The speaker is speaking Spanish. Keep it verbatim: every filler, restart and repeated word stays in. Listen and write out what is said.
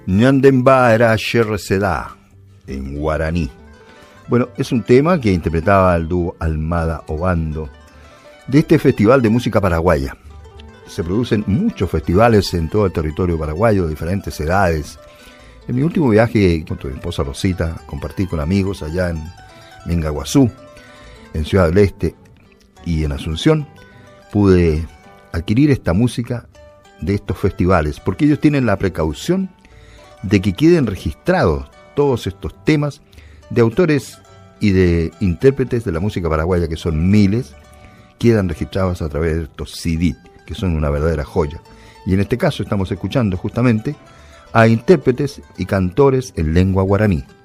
Ñandemba era Sherrecedá, en guaraní. Bueno, es un tema que interpretaba el dúo Almada Obando de este Festival de Música Paraguaya. Se producen muchos festivales en todo el territorio paraguayo de diferentes edades. En mi último viaje con tu esposa Rosita, compartí con amigos allá en Mingaguazú, en Ciudad del Este y en Asunción, pude adquirir esta música de estos festivales, porque ellos tienen la precaución de que queden registrados todos estos temas de autores y de intérpretes de la música paraguaya, que son miles, quedan registrados a través de estos C D, que son una verdadera joya. Y en este caso estamos escuchando justamente a intérpretes y cantores en lengua guaraní.